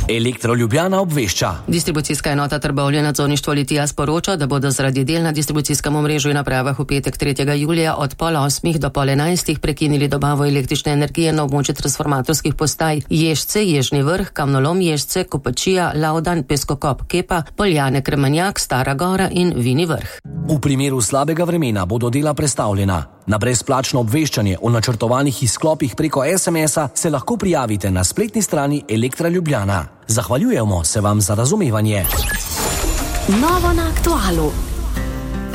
Elektro Ljubljana obvešča. Distribucijska enota Trbovlje nadzorništvo Litija sporoča, da bodo zaradi del na distribucijskem omrežju in napravah v petek 3. julija od 7:30 do 10:30 prekinili dobavo električne energije na območju transformatorskih postaj Ježce, Ježni vrh, Kamnolom Ježce, Kopačija, Laudan, Peskokop, Kepa, Poljane, Kremenjak, Stara Gora in Vini vrh. V primeru slabega vremena bodo dela prestavljena. Na brezplačno obveščanje o načrtovanih izklopih preko SMS-a se lahko prijavite na spletni strani Elektra Ljubljana. Zahvaljujemo se vam za razumevanje. Novo na Aktualu.